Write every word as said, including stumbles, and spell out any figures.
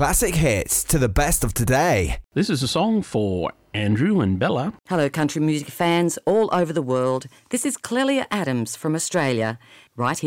classic hits to the best of today. This is a song for Andrew and Bella. Hello, country music fans all over the world. This is Clelia Adams from Australia, right here.